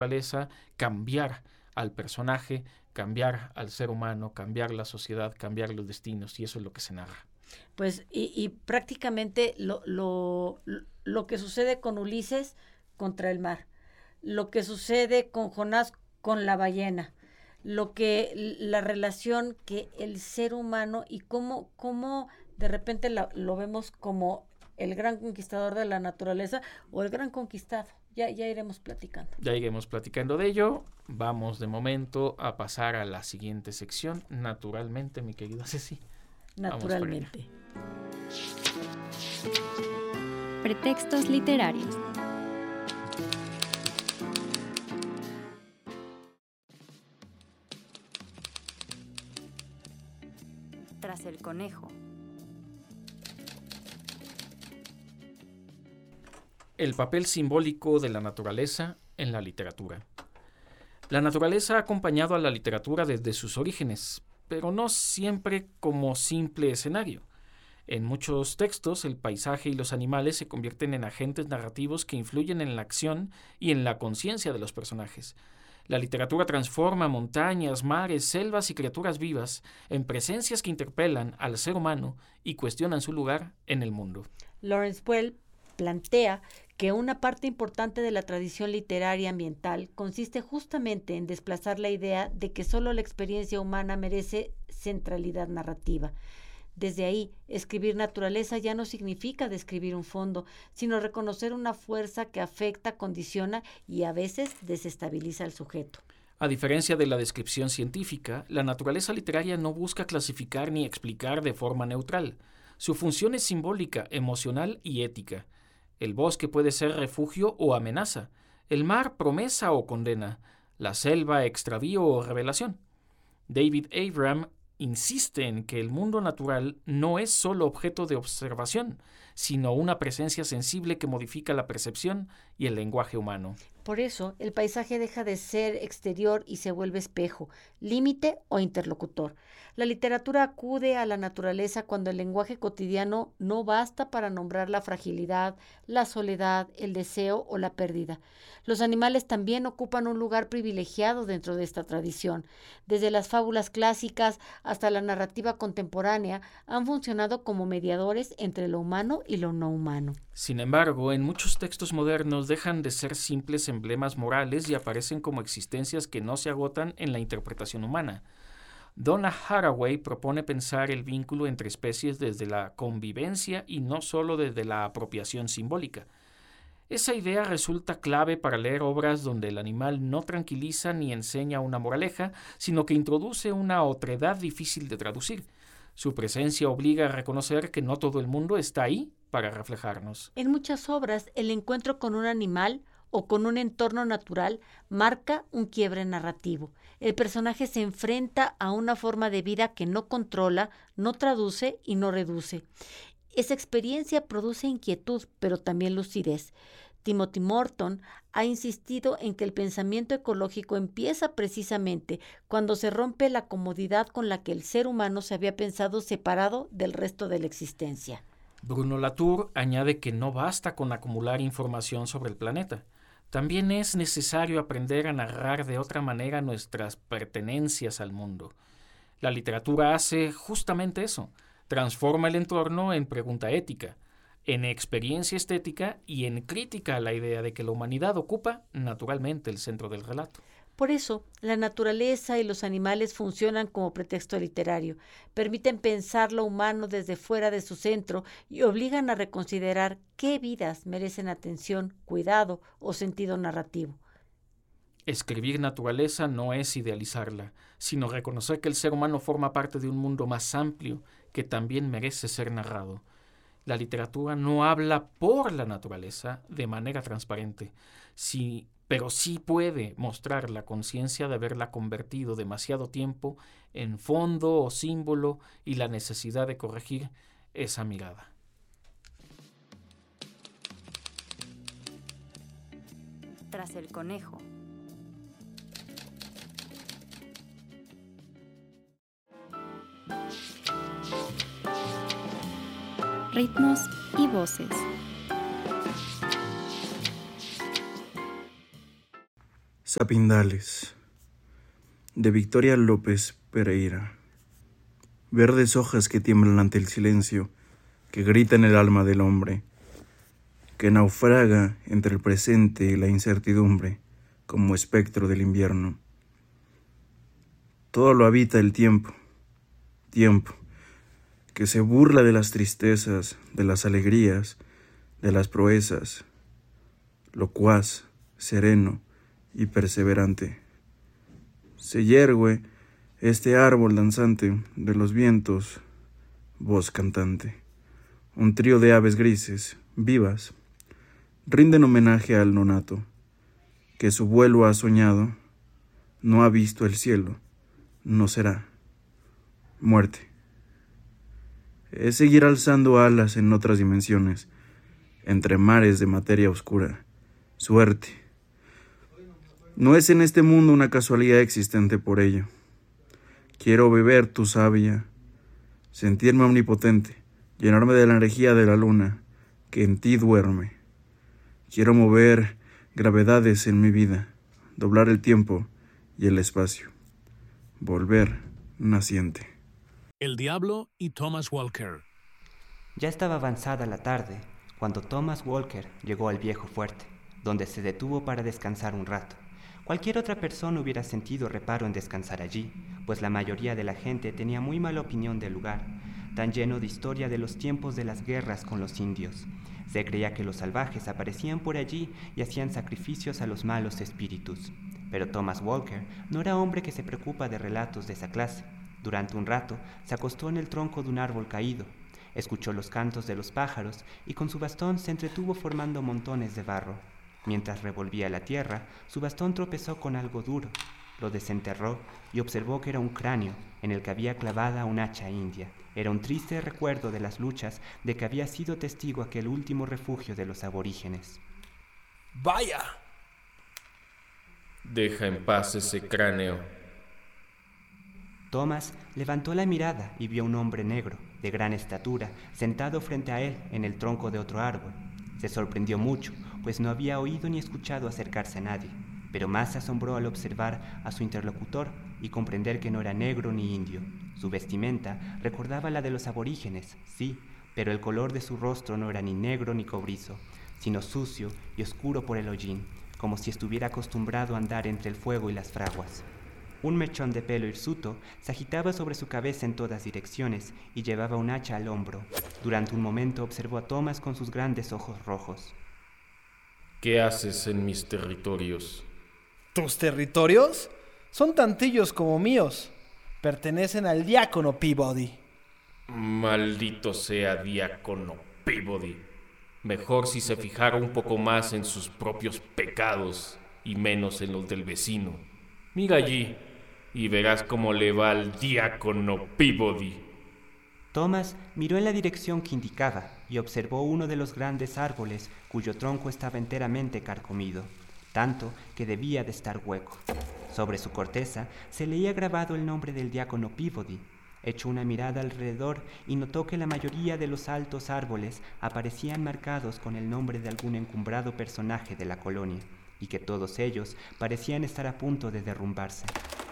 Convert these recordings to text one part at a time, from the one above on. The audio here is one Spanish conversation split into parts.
naturaleza, cambiar al personaje, cambiar al ser humano, cambiar la sociedad, cambiar los destinos, y eso es lo que se narra. Pues, y prácticamente lo que sucede con Ulises contra el mar, lo que sucede con Jonás con la ballena, la relación que el ser humano y cómo de repente lo vemos como el gran conquistador de la naturaleza o el gran conquistado. Ya iremos platicando. Ya iremos platicando de ello. Vamos de momento a pasar a la siguiente sección, naturalmente, mi querida Ceci. Naturalmente. Pretextos literarios. Tras el conejo. El papel simbólico de la naturaleza en la literatura. La naturaleza ha acompañado a la literatura desde sus orígenes, pero no siempre como simple escenario. En muchos textos, el paisaje y los animales se convierten en agentes narrativos que influyen en la acción y en la conciencia de los personajes. La literatura transforma montañas, mares, selvas y criaturas vivas en presencias que interpelan al ser humano y cuestionan su lugar en el mundo. Lawrence Welk plantea que una parte importante de la tradición literaria ambiental consiste justamente en desplazar la idea de que solo la experiencia humana merece centralidad narrativa. Desde ahí, escribir naturaleza ya no significa describir un fondo, sino reconocer una fuerza que afecta, condiciona y a veces desestabiliza al sujeto. A diferencia de la descripción científica, la naturaleza literaria no busca clasificar ni explicar de forma neutral. Su función es simbólica, emocional y ética. El bosque puede ser refugio o amenaza, el mar promesa o condena, la selva extravío o revelación. David Avram insiste en que el mundo natural no es solo objeto de observación, sino una presencia sensible que modifica la percepción y el lenguaje humano. Por eso, el paisaje deja de ser exterior y se vuelve espejo, límite o interlocutor. La literatura acude a la naturaleza cuando el lenguaje cotidiano no basta para nombrar la fragilidad, la soledad, el deseo o la pérdida. Los animales también ocupan un lugar privilegiado dentro de esta tradición. Desde las fábulas clásicas hasta la narrativa contemporánea han funcionado como mediadores entre lo humano y lo no humano. Sin embargo, en muchos textos modernos dejan de ser simples emblemas morales y aparecen como existencias que no se agotan en la interpretación humana. Donna Haraway propone pensar el vínculo entre especies desde la convivencia y no solo desde la apropiación simbólica. Esa idea resulta clave para leer obras donde el animal no tranquiliza ni enseña una moraleja, sino que introduce una otredad difícil de traducir. Su presencia obliga a reconocer que no todo el mundo está ahí para reflejarnos. En muchas obras, el encuentro con un animal o con un entorno natural marca un quiebre narrativo. El personaje se enfrenta a una forma de vida que no controla, no traduce y no reduce. Esa experiencia produce inquietud, pero también lucidez. Timothy Morton ha insistido en que el pensamiento ecológico empieza precisamente cuando se rompe la comodidad con la que el ser humano se había pensado separado del resto de la existencia. Bruno Latour añade que no basta con acumular información sobre el planeta. También es necesario aprender a narrar de otra manera nuestras pertenencias al mundo. La literatura hace justamente eso. Transforma el entorno en pregunta ética, en experiencia estética y en crítica a la idea de que la humanidad ocupa naturalmente el centro del relato. Por eso, la naturaleza y los animales funcionan como pretexto literario, permiten pensar lo humano desde fuera de su centro y obligan a reconsiderar qué vidas merecen atención, cuidado o sentido narrativo. Escribir naturaleza no es idealizarla, sino reconocer que el ser humano forma parte de un mundo más amplio que también merece ser narrado. La literatura no habla por la naturaleza de manera transparente, pero sí puede mostrar la conciencia de haberla convertido demasiado tiempo en fondo o símbolo y la necesidad de corregir esa mirada. Tras el conejo. Ritmos y voces. Sapindales, de Victoria López Pereira. Verdes hojas que tiemblan ante el silencio, que grita en el alma del hombre, que naufraga entre el presente y la incertidumbre, como espectro del invierno. Todo lo habita el tiempo, que se burla de las tristezas, de las alegrías, de las proezas, locuaz, sereno y perseverante. Se yergue este árbol danzante de los vientos, voz cantante. Un trío de aves grises, vivas, rinden homenaje al nonato, que su vuelo ha soñado, no ha visto el cielo, no será. Muerte. Es seguir alzando alas en otras dimensiones, entre mares de materia oscura. Suerte. No es en este mundo una casualidad existente por ello. Quiero beber tu savia, sentirme omnipotente, llenarme de la energía de la luna que en ti duerme. Quiero mover gravedades en mi vida, doblar el tiempo y el espacio, volver naciente. El Diablo y Thomas Walker. Ya estaba avanzada la tarde cuando Thomas Walker llegó al viejo fuerte, donde se detuvo para descansar un rato. Cualquier otra persona hubiera sentido reparo en descansar allí, pues la mayoría de la gente tenía muy mala opinión del lugar, tan lleno de historia de los tiempos de las guerras con los indios. Se creía que los salvajes aparecían por allí y hacían sacrificios a los malos espíritus. Pero Thomas Walker no era hombre que se preocupa de relatos de esa clase. Durante un rato se acostó en el tronco de un árbol caído, escuchó los cantos de los pájaros y con su bastón se entretuvo formando montones de barro. Mientras revolvía la tierra, su bastón tropezó con algo duro, lo desenterró y observó que era un cráneo en el que había clavada un hacha india. Era un triste recuerdo de las luchas de que había sido testigo aquel último refugio de los aborígenes. ¡Vaya! Deja en paz ese cráneo. Thomas levantó la mirada y vio a un hombre negro, de gran estatura, sentado frente a él en el tronco de otro árbol. Se sorprendió mucho, pues no había oído ni escuchado acercarse a nadie, pero más se asombró al observar a su interlocutor y comprender que no era negro ni indio. Su vestimenta recordaba la de los aborígenes, sí, pero el color de su rostro no era ni negro ni cobrizo, sino sucio y oscuro por el hollín, como si estuviera acostumbrado a andar entre el fuego y las fraguas. Un mechón de pelo hirsuto se agitaba sobre su cabeza en todas direcciones y llevaba un hacha al hombro. Durante un momento observó a Thomas con sus grandes ojos rojos. ¿Qué haces en mis territorios? ¿Tus territorios? Son tantillos como míos. Pertenecen al diácono Peabody. Maldito sea diácono Peabody. Mejor si se fijara un poco más en sus propios pecados y menos en los del vecino. Mira allí y verás cómo le va al diácono Peabody. Thomas miró en la dirección que indicaba y observó uno de los grandes árboles cuyo tronco estaba enteramente carcomido, tanto que debía de estar hueco. Sobre su corteza se leía grabado el nombre del diácono Peabody. Echó una mirada alrededor y notó que la mayoría de los altos árboles aparecían marcados con el nombre de algún encumbrado personaje de la colonia, y que todos ellos parecían estar a punto de derrumbarse.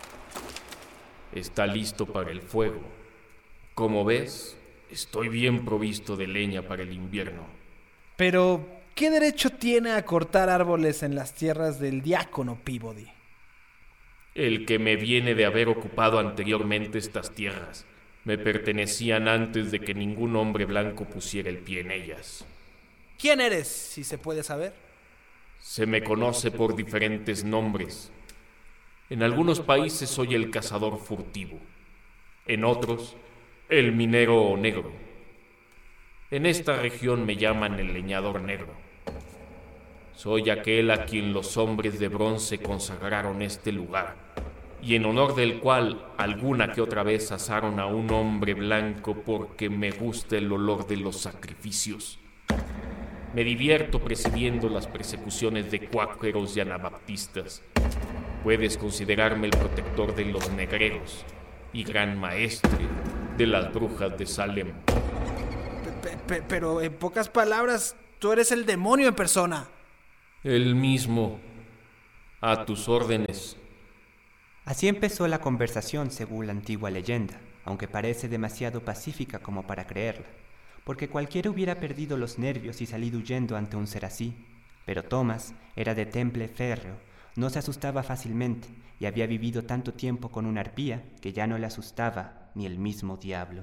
Está listo para el fuego. Como ves, estoy bien provisto de leña para el invierno. Pero, ¿qué derecho tiene a cortar árboles en las tierras del diácono Peabody? El que me viene de haber ocupado anteriormente estas tierras. Me pertenecían antes de que ningún hombre blanco pusiera el pie en ellas. ¿Quién eres, si se puede saber? Se me conoce por diferentes nombres. En algunos países soy el cazador furtivo. En otros, el minero negro. En esta región me llaman el leñador negro. Soy aquel a quien los hombres de bronce consagraron este lugar, y en honor del cual alguna que otra vez asaron a un hombre blanco porque me gusta el olor de los sacrificios. Me divierto presidiendo las persecuciones de cuáqueros y anabaptistas. Puedes considerarme el protector de los negreros y gran maestre de las brujas de Salem. Pero en pocas palabras, tú eres el demonio en persona. El mismo. A tus órdenes. Así empezó la conversación según la antigua leyenda, aunque parece demasiado pacífica como para creerla, porque cualquiera hubiera perdido los nervios y salido huyendo ante un ser así. Pero Thomas era de temple férreo, no se asustaba fácilmente y había vivido tanto tiempo con una arpía que ya no le asustaba ni el mismo diablo.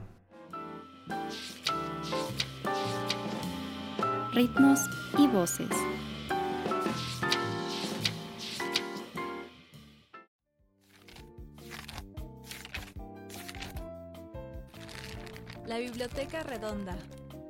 Ritmos y voces. La Biblioteca Redonda.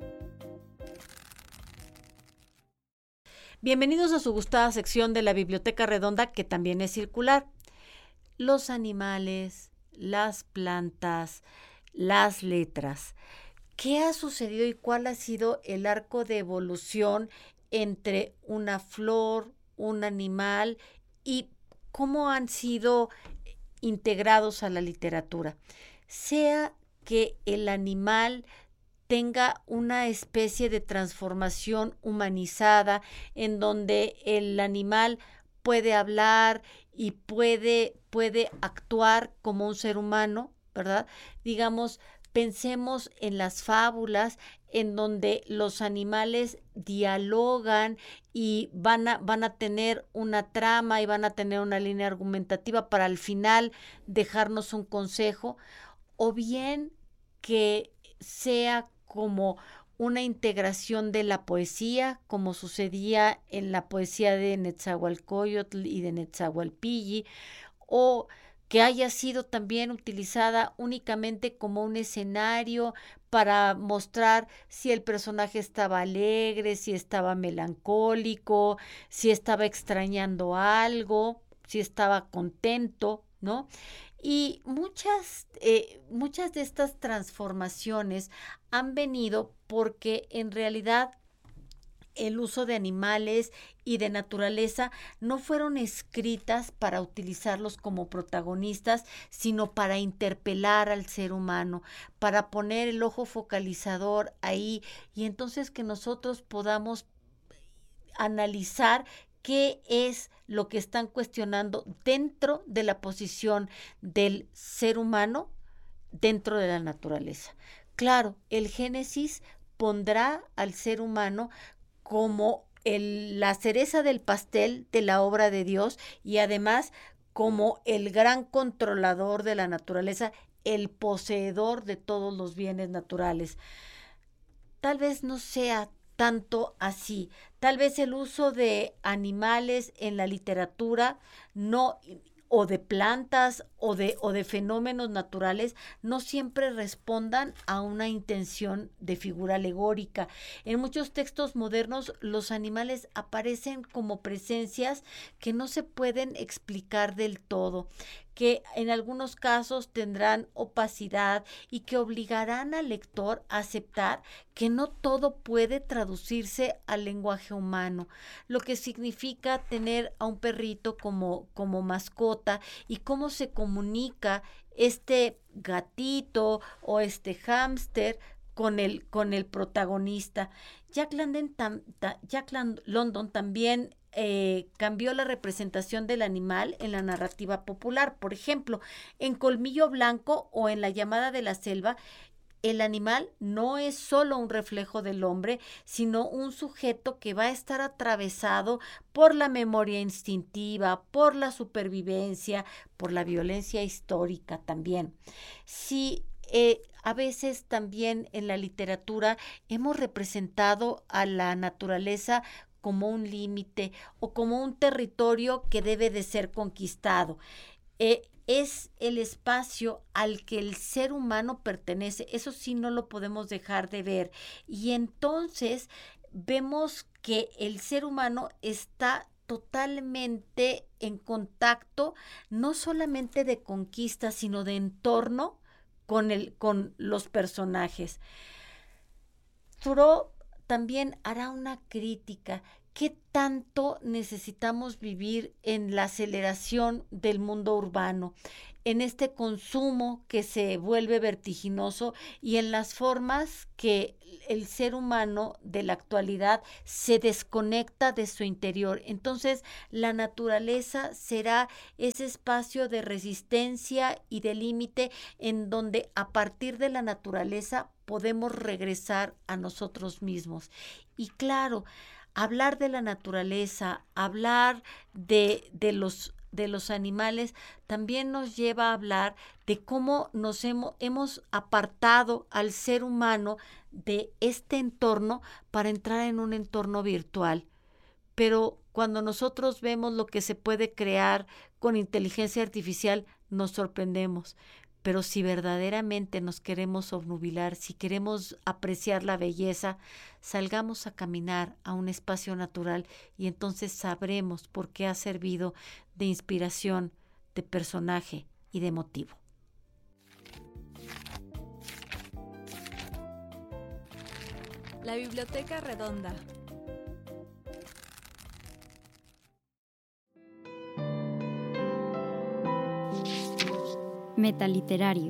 Bienvenidos a su gustada sección de la Biblioteca Redonda, que también es circular. Los animales, las plantas, las letras. ¿Qué ha sucedido y cuál ha sido el arco de evolución entre una flor, un animal y cómo han sido integrados a la literatura? Sea que el animal tenga una especie de transformación humanizada en donde el animal puede hablar y puede actuar como un ser humano, ¿verdad? Digamos, pensemos en las fábulas en donde los animales dialogan y van a tener una trama y van a tener una línea argumentativa para al final dejarnos un consejo, o bien que sea como una integración de la poesía, como sucedía en la poesía de Netzahualcóyotl y de Netzahualpilli, o que haya sido también utilizada únicamente como un escenario para mostrar si el personaje estaba alegre, si estaba melancólico, si estaba extrañando algo, si estaba contento, ¿no? Y muchas de estas transformaciones han venido porque en realidad el uso de animales y de naturaleza no fueron escritas para utilizarlos como protagonistas, sino para interpelar al ser humano, para poner el ojo focalizador ahí y entonces que nosotros podamos analizar qué es lo que están cuestionando dentro de la posición del ser humano dentro de la naturaleza. Claro, el Génesis pondrá al ser humano como la cereza del pastel de la obra de Dios y además como el gran controlador de la naturaleza, el poseedor de todos los bienes naturales. Tal vez no sea tanto así. Tal vez el uso de animales en la literatura no, o de plantas o de fenómenos naturales no siempre respondan a una intención de figura alegórica. En muchos textos modernos los animales aparecen como presencias que no se pueden explicar del todo, que en algunos casos tendrán opacidad y que obligarán al lector a aceptar que no todo puede traducirse al lenguaje humano, lo que significa tener a un perrito como mascota y cómo se comunica este gatito o este hámster con el protagonista. Jack London también cambió la representación del animal en la narrativa popular. Por ejemplo, en Colmillo Blanco o en La llamada de la selva, el animal no es solo un reflejo del hombre, sino un sujeto que va a estar atravesado por la memoria instintiva, por la supervivencia, por la violencia histórica también. Sí, a veces también en la literatura hemos representado a la naturaleza como un límite o como un territorio que debe de ser conquistado. Es el espacio al que el ser humano pertenece, eso sí no lo podemos dejar de ver. Y entonces vemos que el ser humano está totalmente en contacto, no solamente de conquista, sino de entorno con los personajes. Thoreau también hará una crítica ¿qué tanto necesitamos vivir en la aceleración del mundo urbano, en este consumo que se vuelve vertiginoso y en las formas que el ser humano de la actualidad se desconecta de su interior? Entonces, la naturaleza será ese espacio de resistencia y de límite en donde a partir de la naturaleza podemos regresar a nosotros mismos. Y claro, hablar de la naturaleza, hablar de los animales, también nos lleva a hablar de cómo nos hemos apartado al ser humano de este entorno para entrar en un entorno virtual. Pero cuando nosotros vemos lo que se puede crear con inteligencia artificial, nos sorprendemos. Pero si verdaderamente nos queremos obnubilar, si queremos apreciar la belleza, salgamos a caminar a un espacio natural y entonces sabremos por qué ha servido de inspiración, de personaje y de motivo. La Biblioteca Redonda. Metaliterario.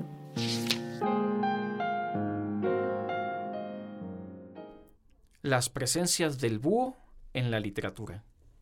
Las presencias del búho en la literatura.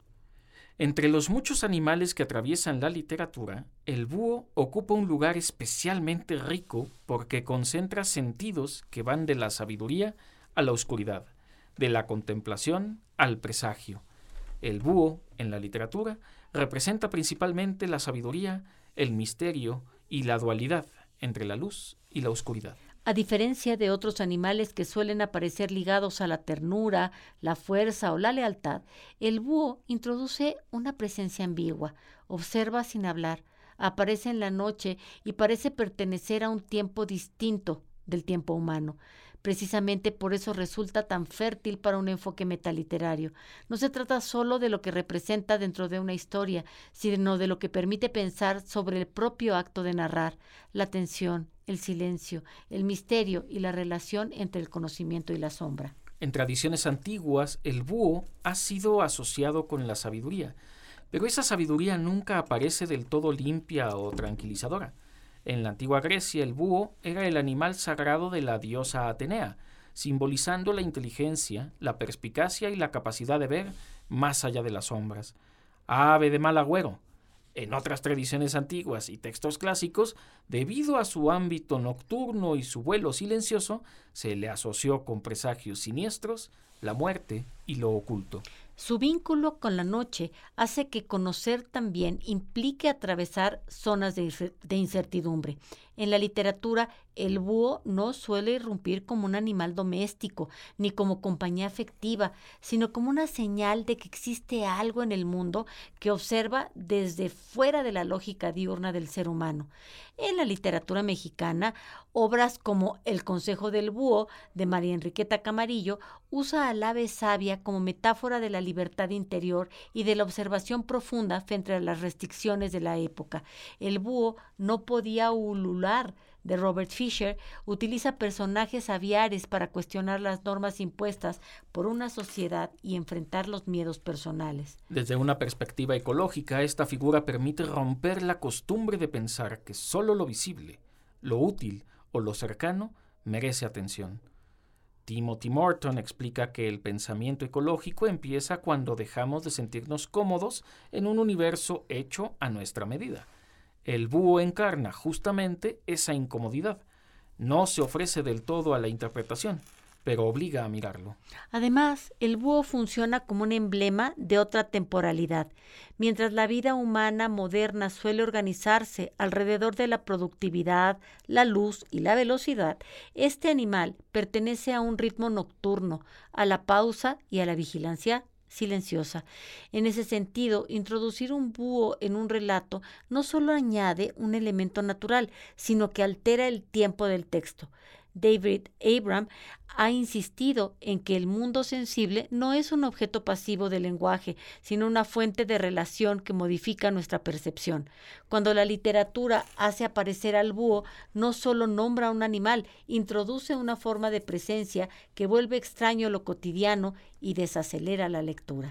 Entre los muchos animales que atraviesan la literatura, el búho ocupa un lugar especialmente rico porque concentra sentidos que van de la sabiduría a la oscuridad, de la contemplación al presagio. El búho en la literatura representa principalmente la sabiduría, el misterio y la dualidad entre la luz y la oscuridad. A diferencia de otros animales que suelen aparecer ligados a la ternura, la fuerza o la lealtad, el búho introduce una presencia ambigua, observa sin hablar, aparece en la noche y parece pertenecer a un tiempo distinto del tiempo humano. Precisamente por eso resulta tan fértil para un enfoque metaliterario. No se trata solo de lo que representa dentro de una historia, sino de lo que permite pensar sobre el propio acto de narrar, la tensión, el silencio, el misterio y la relación entre el conocimiento y la sombra. En tradiciones antiguas, el búho ha sido asociado con la sabiduría, pero esa sabiduría nunca aparece del todo limpia o tranquilizadora. En la antigua Grecia, el búho era el animal sagrado de la diosa Atenea, simbolizando la inteligencia, la perspicacia y la capacidad de ver más allá de las sombras. Ave de mal agüero. En otras tradiciones antiguas y textos clásicos, debido a su ámbito nocturno y su vuelo silencioso, se le asoció con presagios siniestros, la muerte y lo oculto. Su vínculo con la noche hace que conocer también implique atravesar zonas de incertidumbre. En la literatura, el búho no suele irrumpir como un animal doméstico, ni como compañía afectiva, sino como una señal de que existe algo en el mundo que observa desde fuera de la lógica diurna del ser humano. En la literatura mexicana, obras como El Consejo del Búho, de María Enriqueta Camarillo, usa al ave sabia como metáfora de la libertad interior y de la observación profunda frente a las restricciones de la época. El búho no podía ulular, de Robert Fisher, utiliza personajes aviares para cuestionar las normas impuestas por una sociedad y enfrentar los miedos personales. Desde una perspectiva ecológica, esta figura permite romper la costumbre de pensar que solo lo visible, lo útil o lo cercano merece atención. Timothy Morton explica que el pensamiento ecológico empieza cuando dejamos de sentirnos cómodos en un universo hecho a nuestra medida. El búho encarna justamente esa incomodidad. No se ofrece del todo a la interpretación, pero obliga a mirarlo. Además, el búho funciona como un emblema de otra temporalidad. Mientras la vida humana moderna suele organizarse alrededor de la productividad, la luz y la velocidad, este animal pertenece a un ritmo nocturno, a la pausa y a la vigilancia silenciosa. En ese sentido, introducir un búho en un relato no solo añade un elemento natural, sino que altera el tiempo del texto. David Abram ha insistido en que el mundo sensible no es un objeto pasivo del lenguaje, sino una fuente de relación que modifica nuestra percepción. Cuando la literatura hace aparecer al búho, no solo nombra a un animal, introduce una forma de presencia que vuelve extraño lo cotidiano y desacelera la lectura.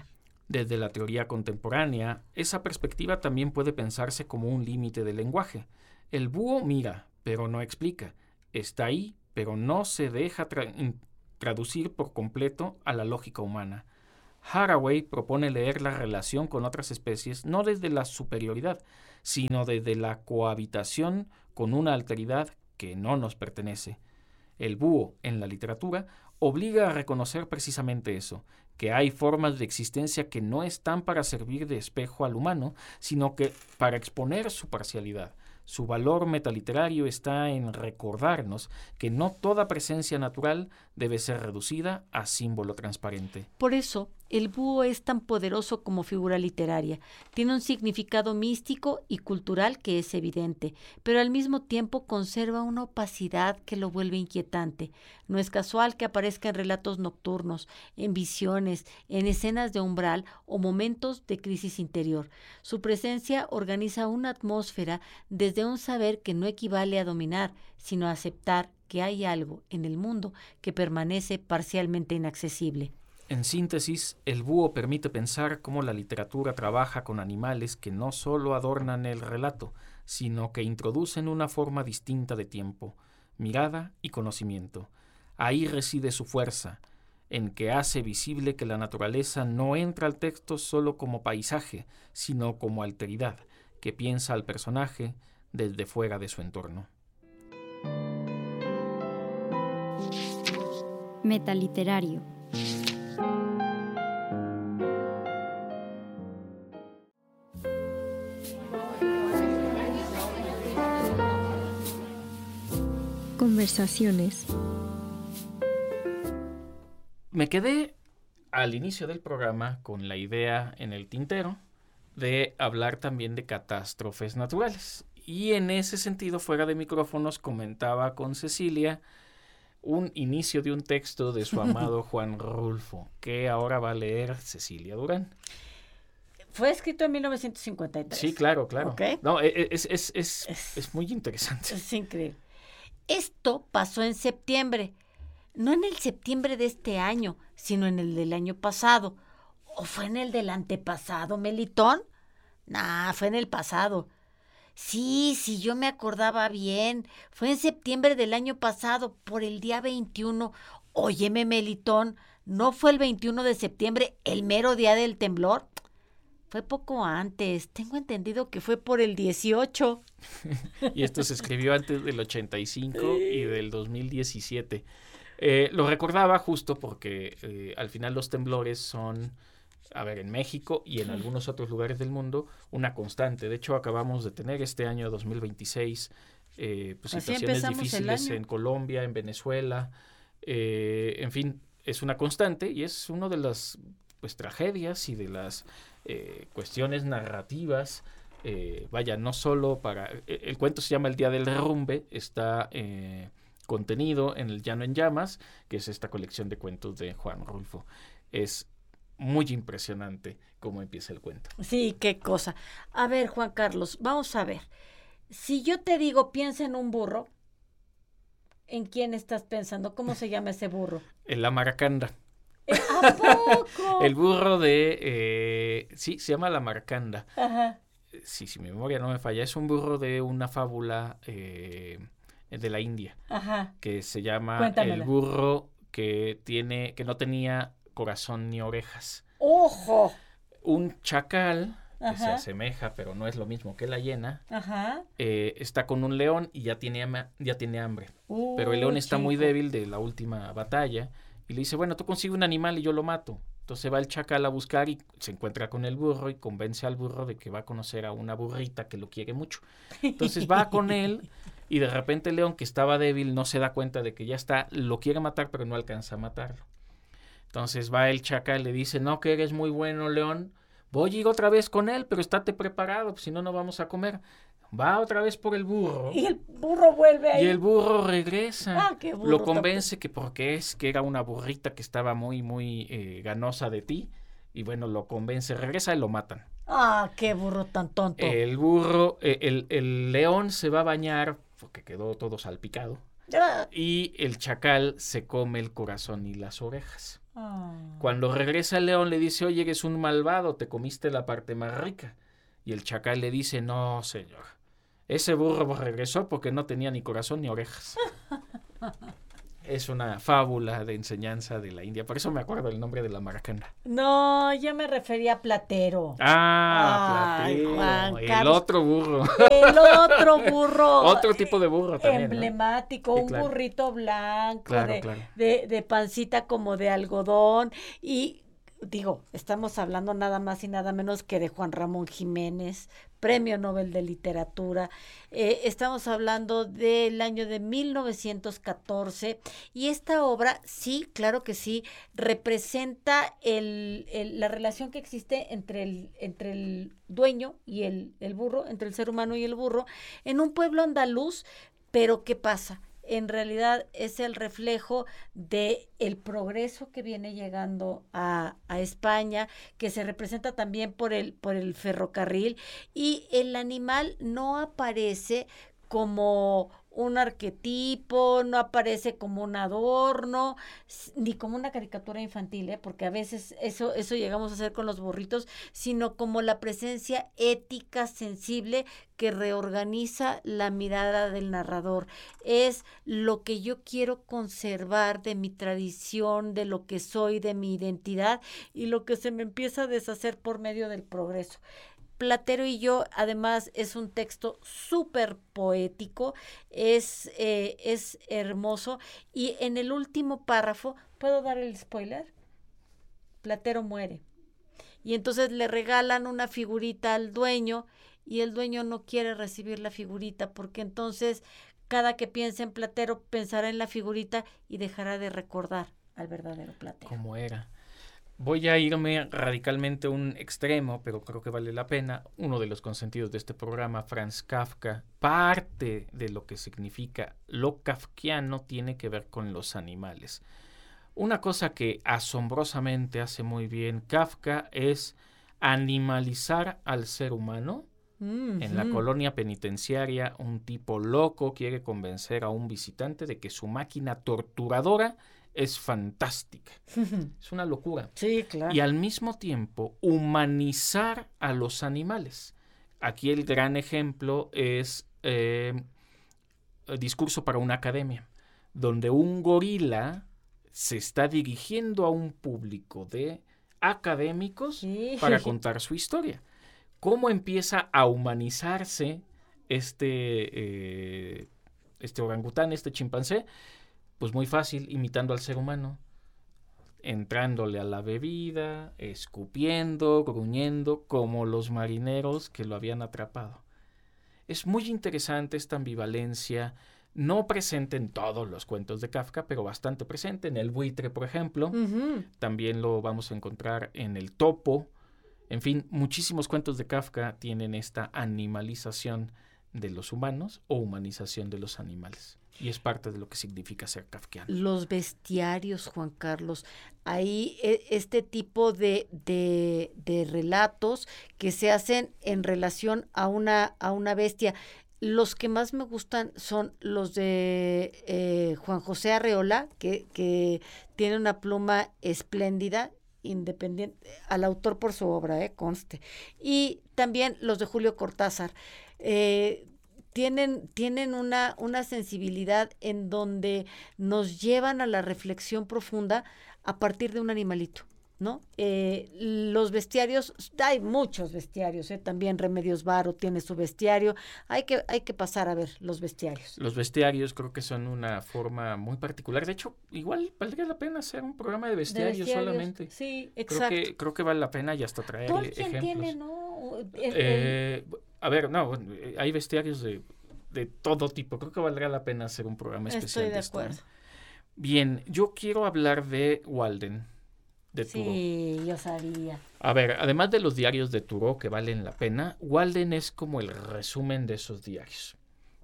Desde la teoría contemporánea, esa perspectiva también puede pensarse como un límite del lenguaje. El búho mira, pero no explica. Está ahí, pero no se deja traducir por completo a la lógica humana. Haraway propone leer la relación con otras especies no desde la superioridad, sino desde la cohabitación con una alteridad que no nos pertenece. El búho, en la literatura, obliga a reconocer precisamente eso, que hay formas de existencia que no están para servir de espejo al humano, sino que para exponer su parcialidad. Su valor metaliterario está en recordarnos que no toda presencia natural debe ser reducida a símbolo transparente. Por eso, el búho es tan poderoso como figura literaria. Tiene un significado místico y cultural que es evidente, pero al mismo tiempo conserva una opacidad que lo vuelve inquietante. No es casual que aparezca en relatos nocturnos, en visiones, en escenas de umbral o momentos de crisis interior. Su presencia organiza una atmósfera desde un saber que no equivale a dominar, sino a aceptar que hay algo en el mundo que permanece parcialmente inaccesible. En síntesis, el búho permite pensar cómo la literatura trabaja con animales que no solo adornan el relato, sino que introducen una forma distinta de tiempo, mirada y conocimiento. Ahí reside su fuerza, en que hace visible que la naturaleza no entra al texto solo como paisaje, sino como alteridad, que piensa al personaje desde fuera de su entorno. Metaliterario. Conversaciones. Me quedé al inicio del programa con la idea en el tintero de hablar también de catástrofes naturales. Y en ese sentido, fuera de micrófonos, comentaba con Cecilia un inicio de un texto de su amado Juan Rulfo, que ahora va a leer Cecilia Durán. Fue escrito en 1953. Sí, claro. ¿Okay? No, es muy interesante. Es increíble. Esto pasó en septiembre. No en el septiembre de este año, sino en el del año pasado. ¿O fue en el del antepasado, Melitón? Nah, fue en el pasado. Sí, yo me acordaba bien. Fue en septiembre del año pasado, por el día 21. Óyeme, Melitón, ¿no fue el 21 de septiembre el mero día del temblor? Fue poco antes. Tengo entendido que fue por el 18. Y esto se escribió antes del 85 y del 2017. Lo recordaba justo porque al final los temblores son, en México y en algunos otros lugares del mundo, una constante. De hecho, acabamos de tener este año 2026 situaciones difíciles en Colombia, en Venezuela. En fin, es una constante y es una de las tragedias y de las cuestiones narrativas. No solo para... el cuento se llama El Día del Derrumbe, está contenido en El Llano en Llamas, que es esta colección de cuentos de Juan Rulfo. Es muy impresionante cómo empieza el cuento. Sí, qué cosa. A ver, Juan Carlos, vamos a ver. Si yo te digo piensa en un burro, ¿en quién estás pensando? ¿Cómo se llama ese burro? En la Maracanda. ¿A poco? El burro de... sí, se llama la Maracanda. Ajá. Sí, si mi memoria no me falla, es un burro de una fábula de la India. Ajá. Que se llama Cuéntamela. El burro que no tenía corazón ni orejas. ¡Ojo! Un chacal, que Ajá. se asemeja, pero no es lo mismo que la hiena, Ajá. está con un león y ya tiene hambre. Pero el león está muy débil de la última batalla y le dice, bueno, tú consigue un animal y yo lo mato. Entonces va el chacal a buscar y se encuentra con el burro y convence al burro de que va a conocer a una burrita que lo quiere mucho. Entonces va con él y de repente el león, que estaba débil, no se da cuenta de que ya está, lo quiere matar pero no alcanza a matarlo. Entonces va el chacal y le dice, no, que eres muy bueno, león, voy a ir otra vez con él, pero estate preparado, pues, si no, no vamos a comer. Va otra vez por el burro. Y el burro vuelve ahí. Y el burro regresa. Ah, qué burro. Lo convence que porque que era una burrita que estaba muy, muy ganosa de ti. Y bueno, lo convence, regresa y lo matan. Ah, qué burro tan tonto. El burro, el león se va a bañar porque quedó todo salpicado. Ya. Y el chacal se come el corazón y las orejas. Cuando regresa el león le dice, oye, eres un malvado, te comiste la parte más rica. Y el chacal le dice, no, señor, ese burro regresó porque no tenía ni corazón ni orejas. Es una fábula de enseñanza de la India. Por eso me acuerdo el nombre de la maracana. No, yo me refería a Platero. Platero. Juan El Carlos. otro burro. El otro burro. Otro tipo de burro también, emblemático, ¿no? Sí, un claro. burrito blanco, Claro, de, claro. de pancita como de algodón. Y digo, estamos hablando nada más y nada menos que de Juan Ramón Jiménez, Premio Nobel de Literatura. Estamos hablando del año de 1914 y esta obra, sí, claro que sí, representa la relación que existe entre el dueño y el burro, entre el ser humano y el burro, en un pueblo andaluz. Pero ¿qué pasa? En realidad es el reflejo de el progreso que viene llegando a España, que se representa también por el ferrocarril, y el animal no aparece como un arquetipo, no aparece como un adorno, ni como una caricatura infantil, porque a veces eso llegamos a hacer con los burritos, sino como la presencia ética, sensible, que reorganiza la mirada del narrador. Es lo que yo quiero conservar de mi tradición, de lo que soy, de mi identidad, y lo que se me empieza a deshacer por medio del progreso. Platero y yo, además, es un texto súper poético, es hermoso, y en el último párrafo, ¿puedo dar el spoiler? Platero muere, y entonces le regalan una figurita al dueño, y el dueño no quiere recibir la figurita, porque entonces cada que piense en Platero, pensará en la figurita y dejará de recordar al verdadero Platero. ¿Cómo era? Voy a irme radicalmente a un extremo, pero creo que vale la pena. Uno de los consentidos de este programa, Franz Kafka, parte de lo que significa lo kafkiano tiene que ver con los animales. Una cosa que asombrosamente hace muy bien Kafka es animalizar al ser humano. En la colonia penitenciaria, un tipo loco quiere convencer a un visitante de que su máquina torturadora es fantástica. Es una locura. Sí, claro. Y al mismo tiempo humanizar a los animales. Aquí el gran ejemplo es Discurso para una academia, donde un gorila se está dirigiendo a un público de académicos para contar su historia. ¿Cómo empieza a humanizarse este orangután, este chimpancé? Pues muy fácil, imitando al ser humano, entrándole a la bebida, escupiendo, gruñendo, como los marineros que lo habían atrapado. Es muy interesante esta ambivalencia, no presente en todos los cuentos de Kafka, pero bastante presente en El buitre, por ejemplo. También lo vamos a encontrar en El topo. En fin, muchísimos cuentos de Kafka tienen esta animalización de los humanos o humanización de los animales. Y es parte de lo que significa ser kafkiano. Los bestiarios, Juan Carlos. Ahí este tipo de relatos que se hacen en relación a una bestia. Los que más me gustan son los de Juan José Arreola, que tiene una pluma espléndida, independiente, al autor por su obra, conste. Y también los de Julio Cortázar. Tienen una sensibilidad en donde nos llevan a la reflexión profunda a partir de un animalito, ¿no? Los bestiarios, hay muchos bestiarios, también Remedios Varo tiene su bestiario, hay que pasar a ver los bestiarios. Los bestiarios creo que son una forma muy particular, de hecho, igual valdría la pena hacer un programa de bestiarios solamente. Sí, exacto. Creo que vale la pena y hasta traer ejemplos. Tiene, ¿no? A ver, no, hay bestiarios de todo tipo, creo que valdría la pena hacer un programa especial. Estoy de acuerdo. Bien, yo quiero hablar de Walden. De Thoreau. Sí, yo sabía. A ver, además de los diarios de Thoreau que valen la pena, Walden es como el resumen de esos diarios.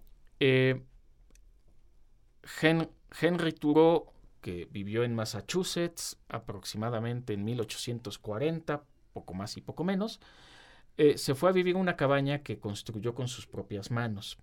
Henry Thoreau, que vivió en Massachusetts aproximadamente en 1840, poco más y poco menos, se fue a vivir en una cabaña que construyó con sus propias manos.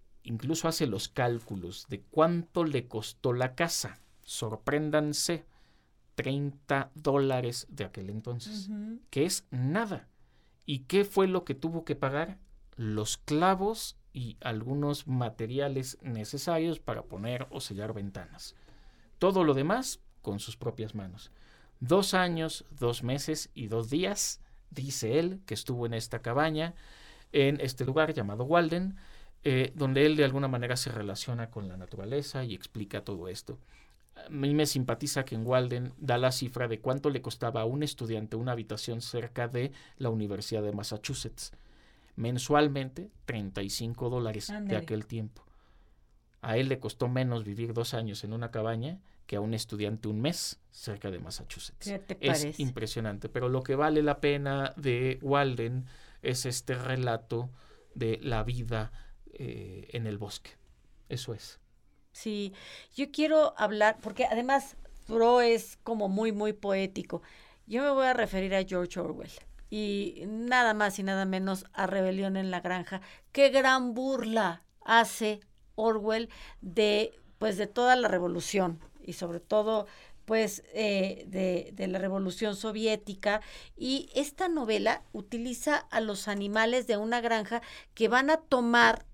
Incluso hace los cálculos de cuánto le costó la casa. Sorpréndanse. $30 de aquel entonces, que es nada. ¿Y qué fue lo que tuvo que pagar? Los clavos y algunos materiales necesarios para poner o sellar ventanas. Todo lo demás con sus propias manos. 2 años, 2 meses y 2 días, dice él, que estuvo en esta cabaña, en este lugar llamado Walden, donde él de alguna manera se relaciona con la naturaleza y explica todo esto. A mí me simpatiza que en Walden da la cifra de cuánto le costaba a un estudiante una habitación cerca de la Universidad de Massachusetts. Mensualmente, $35 de Ándale. aquel tiempo. A él le costó menos vivir 2 años en una cabaña que a un estudiante 1 mes cerca de Massachusetts. ¿Qué te Es parece? impresionante, pero lo que vale la pena de Walden es este relato de la vida en el bosque. Eso es. Sí, yo quiero hablar, porque además Thoreau es como muy, muy poético. Yo me voy a referir a George Orwell y nada más y nada menos a Rebelión en la Granja. Qué gran burla hace Orwell de toda la revolución y sobre todo de la revolución soviética. Y esta novela utiliza a los animales de una granja que van a tomar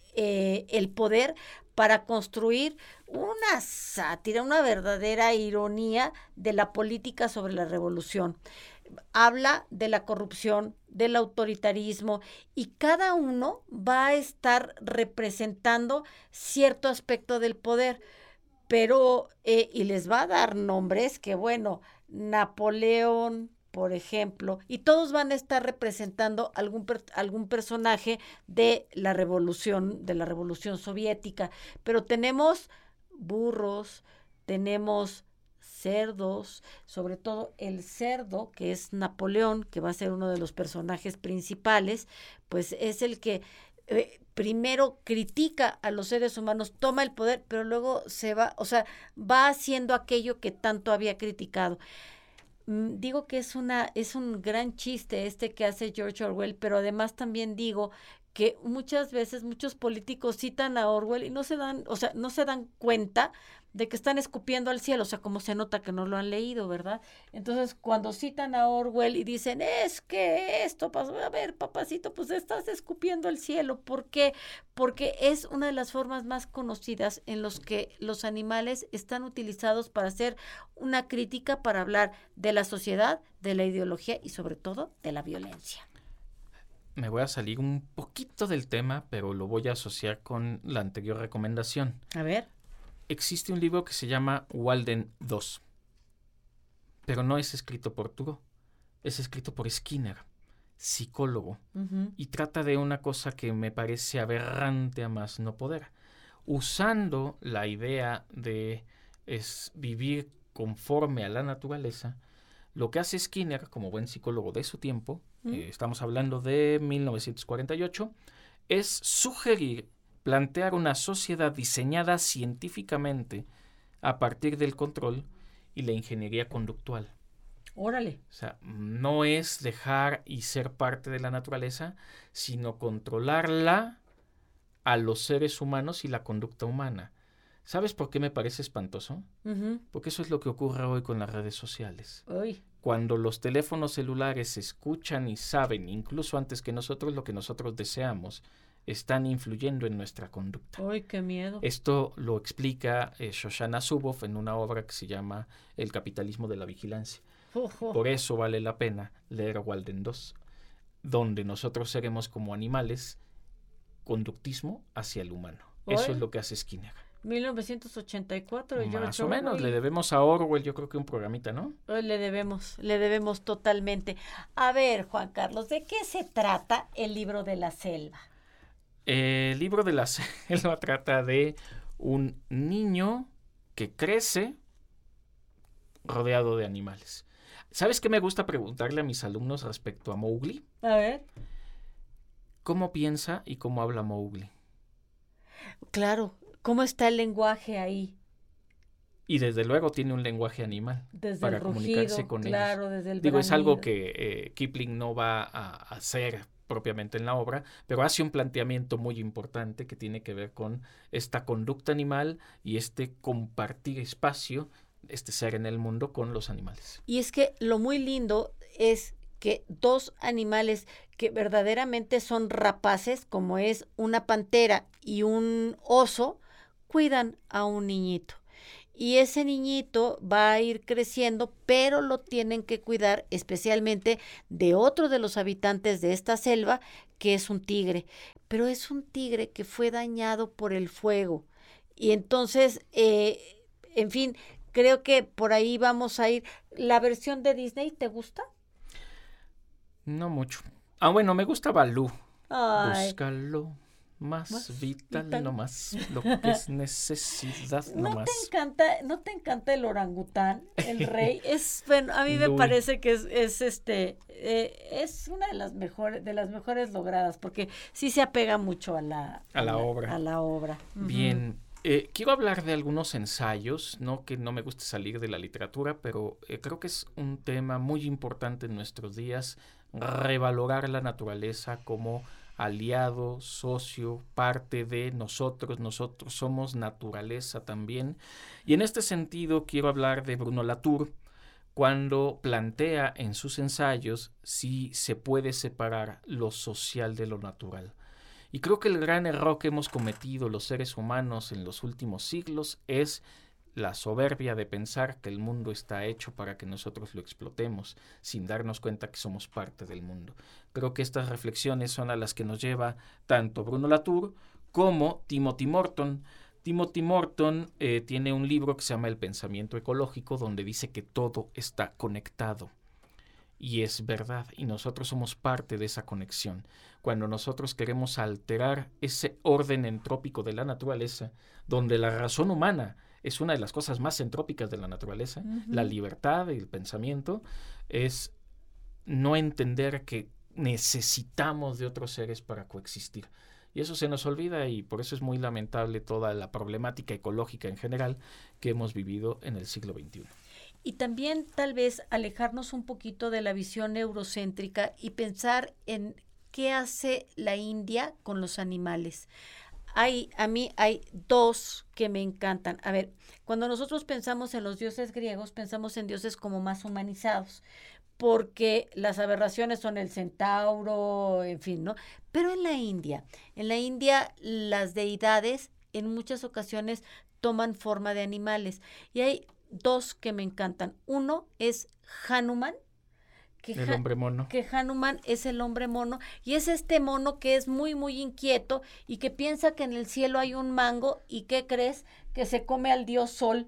el poder para construir una sátira, una verdadera ironía de la política sobre la revolución. Habla de la corrupción, del autoritarismo, y cada uno va a estar representando cierto aspecto del poder, pero y les va a dar nombres que, bueno, Napoleón, por ejemplo, y todos van a estar representando algún personaje de la revolución soviética. Pero tenemos burros, tenemos cerdos, sobre todo el cerdo, que es Napoleón, que va a ser uno de los personajes principales, pues es el que primero critica a los seres humanos, toma el poder, pero luego va haciendo aquello que tanto había criticado. Digo que es un gran chiste que hace George Orwell, pero además también digo que muchas veces muchos políticos citan a Orwell y no se dan cuenta de que están escupiendo al cielo, como se nota que no lo han leído, ¿verdad? Entonces, cuando citan a Orwell y dicen, es que esto pasó, a ver, papacito, pues estás escupiendo al cielo. ¿Por qué? Porque es una de las formas más conocidas en los que los animales están utilizados para hacer una crítica, para hablar de la sociedad, de la ideología y sobre todo de la violencia. Me voy a salir un poquito del tema, pero lo voy a asociar con la anterior recomendación. A ver. Existe un libro que se llama Walden 2, pero no es escrito por Thoreau, es escrito por Skinner, psicólogo, y trata de una cosa que me parece aberrante a más no poder, usando la idea de vivir conforme a la naturaleza. Lo que hace Skinner, como buen psicólogo de su tiempo, estamos hablando de 1948, es sugerir plantear una sociedad diseñada científicamente a partir del control y la ingeniería conductual. Órale. O sea, no es dejar y ser parte de la naturaleza, sino controlarla a los seres humanos y la conducta humana. ¿Sabes por qué me parece espantoso? Porque eso es lo que ocurre hoy con las redes sociales. Uy. Cuando los teléfonos celulares escuchan y saben, incluso antes que nosotros, lo que nosotros deseamos, están influyendo en nuestra conducta. ¡Ay, qué miedo! Esto lo explica Shoshana Zuboff en una obra que se llama El capitalismo de la vigilancia. Por eso vale la pena leer Walden 2, donde nosotros seremos como animales, conductismo hacia el humano. Eso es lo que hace Skinner. 1984. Más o menos, le debemos a Orwell, yo creo que un programita, ¿no? Le debemos totalmente. A ver, Juan Carlos, ¿de qué se trata el libro de la selva? El libro de la selva trata de un niño que crece rodeado de animales. ¿Sabes qué me gusta preguntarle a mis alumnos respecto a Mowgli? A ver. ¿Cómo piensa y cómo habla Mowgli? Claro, ¿cómo está el lenguaje ahí? Y desde luego tiene un lenguaje animal desde para el rugido, comunicarse con claro, ellos. Desde el Digo, es algo bramido. que Kipling no va a hacer propiamente en la obra, pero hace un planteamiento muy importante que tiene que ver con esta conducta animal y este compartir espacio ser en el mundo con los animales. Y es que lo muy lindo es que dos animales que verdaderamente son rapaces, como es una pantera y un oso, cuidan a un niñito. Y ese niñito va a ir creciendo, pero lo tienen que cuidar especialmente de otro de los habitantes de esta selva, que es un tigre. Pero es un tigre que fue dañado por el fuego. Y entonces, en fin, creo que por ahí vamos a ir. ¿La versión de Disney te gusta? No mucho. Bueno, me gusta Balú. Ay. Búscalo. Más vital, no más lo que es necesidad, no más. ¿No te encanta el orangután, el rey? Bueno, a mí me parece que es una de las mejores logradas, porque sí se apega mucho a la obra. Bien, quiero hablar de algunos ensayos, no que no me guste salir de la literatura, pero creo que es un tema muy importante en nuestros días, revalorar la naturaleza como aliado, socio, parte de nosotros somos naturaleza también. Y en este sentido quiero hablar de Bruno Latour, cuando plantea en sus ensayos si se puede separar lo social de lo natural. Y creo que el gran error que hemos cometido los seres humanos en los últimos siglos es la soberbia de pensar que el mundo está hecho para que nosotros lo explotemos, sin darnos cuenta que somos parte del mundo. Creo que estas reflexiones son a las que nos lleva tanto Bruno Latour como Timothy Morton. Timothy Morton tiene un libro que se llama El pensamiento ecológico, donde dice que todo está conectado. Y es verdad, y nosotros somos parte de esa conexión. Cuando nosotros queremos alterar ese orden entrópico de la naturaleza, donde la razón humana es una de las cosas más entrópicas de la naturaleza, la libertad y el pensamiento, es no entender que necesitamos de otros seres para coexistir. Y eso se nos olvida, y por eso es muy lamentable toda la problemática ecológica en general que hemos vivido en el siglo XXI. Y también tal vez alejarnos un poquito de la visión eurocéntrica y pensar en qué hace la India con los animales. A mí hay dos que me encantan. A ver, cuando nosotros pensamos en los dioses griegos, pensamos en dioses como más humanizados, porque las aberraciones son el centauro, en fin, ¿no? Pero en la India las deidades en muchas ocasiones toman forma de animales. Y hay dos que me encantan. Uno es Hanuman. El hombre mono. Que Hanuman es el hombre mono, y es este mono que es muy, muy inquieto y que piensa que en el cielo hay un mango, y ¿qué crees? Que se come al dios Sol.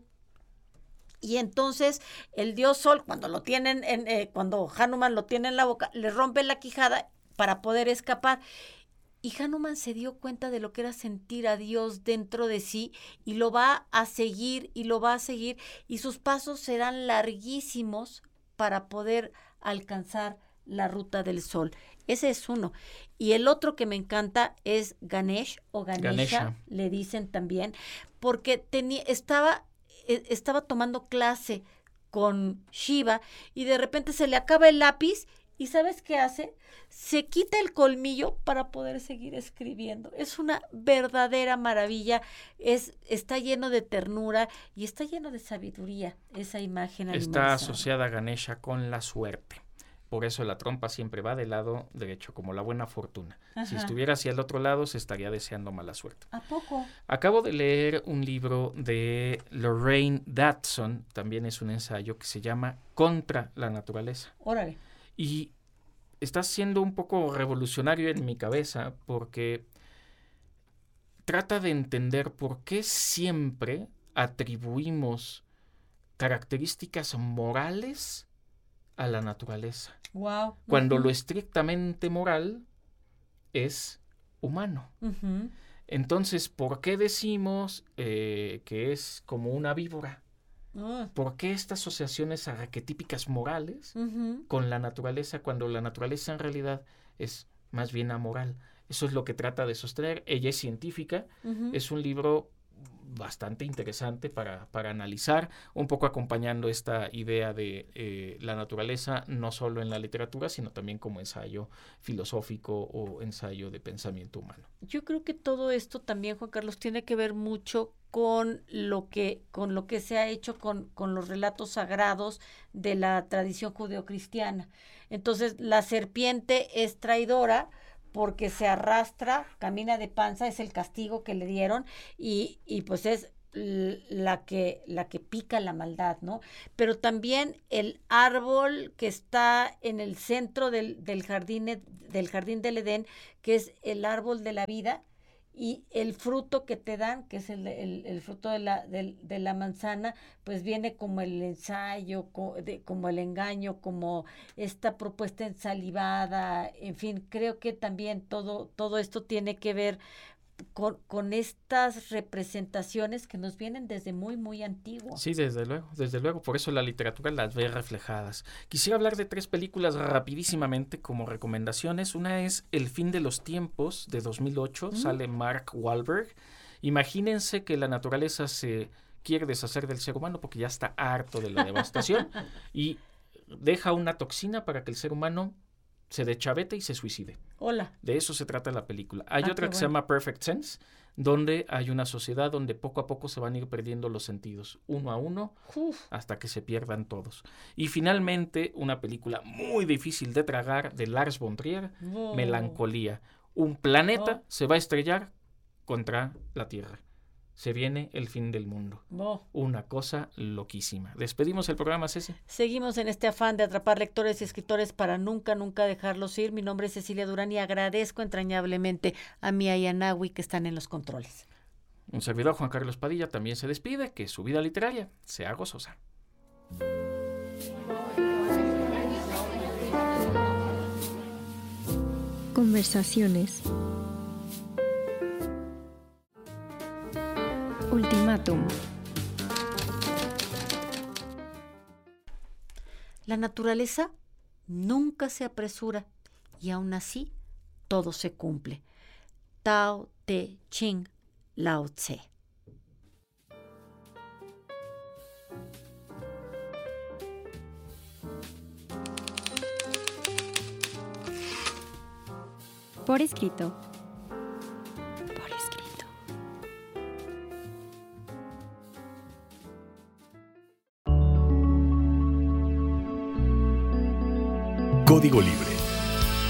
Y entonces el dios Sol, cuando Hanuman lo tiene en la boca, le rompe la quijada para poder escapar. Y Hanuman se dio cuenta de lo que era sentir a Dios dentro de sí, y lo va a seguir, y sus pasos serán larguísimos para poder alcanzar la ruta del sol. Ese es uno. Y el otro que me encanta es Ganesh o Ganesha, le dicen también, porque estaba tomando clase con Shiva y de repente se le acaba el lápiz. ¿Y sabes qué hace? Se quita el colmillo para poder seguir escribiendo. Es una verdadera maravilla. Está lleno de ternura y está lleno de sabiduría esa imagen animalizada. Está asociada a Ganesha con la suerte. Por eso la trompa siempre va del lado derecho, como la buena fortuna. Ajá. Si estuviera hacia el otro lado, se estaría deseando mala suerte. ¿A poco? Acabo de leer un libro de Lorraine Dodson, también es un ensayo que se llama Contra la naturaleza. Órale. Y está siendo un poco revolucionario en mi cabeza, porque trata de entender por qué siempre atribuimos características morales a la naturaleza. Wow. Cuando lo estrictamente moral es humano. Uh-huh. Entonces, ¿por qué decimos que es como una víbora? ¿Por qué estas asociaciones arquetípicas morales con la naturaleza, cuando la naturaleza en realidad es más bien amoral? Eso es lo que trata de sostener. Ella es científica, es un libro bastante interesante para analizar, un poco acompañando esta idea de la naturaleza, no solo en la literatura, sino también como ensayo filosófico o ensayo de pensamiento humano. Yo creo que todo esto también, Juan Carlos, tiene que ver mucho con lo que se ha hecho con los relatos sagrados de la tradición judeocristiana. Entonces, la serpiente es traidora porque se arrastra, camina de panza, es el castigo que le dieron, y pues es la que pica la maldad, ¿no? Pero también el árbol que está en el centro del jardín del Edén, que es el árbol de la vida, y el fruto que te dan, que es el fruto de la manzana, pues viene como el ensayo, como el engaño, como esta propuesta ensalivada, en fin, creo que también todo esto tiene que ver con estas representaciones que nos vienen desde muy, muy antiguo. Sí, desde luego, por eso la literatura las ve reflejadas. Quisiera hablar de 3 películas rapidísimamente como recomendaciones. Una es El fin de los tiempos, de 2008, sale Mark Wahlberg. Imagínense que la naturaleza se quiere deshacer del ser humano porque ya está harto de la devastación y deja una toxina para que el ser humano se deschavete y se suicide. Hola. De eso se trata la película. Hay otra que se llama Perfect Sense, donde hay una sociedad donde poco a poco se van a ir perdiendo los sentidos, uno a uno, hasta que se pierdan todos. Y finalmente, una película muy difícil de tragar de Lars von Trier, Melancolía. Un planeta se va a estrellar contra la Tierra. Se viene el fin del mundo. Una cosa loquísima. ¿Despedimos el programa, Ceci? Seguimos en este afán de atrapar lectores y escritores para nunca, nunca dejarlos ir. Mi nombre es Cecilia Durán y agradezco entrañablemente a Mía y a Nahui que están en los controles. Un servidor, Juan Carlos Padilla, también se despide. Que su vida literaria sea gozosa. Conversaciones. Ultimátum. La naturaleza nunca se apresura y aún así todo se cumple. Tao Te Ching, Lao Tse. Por escrito. Código Libre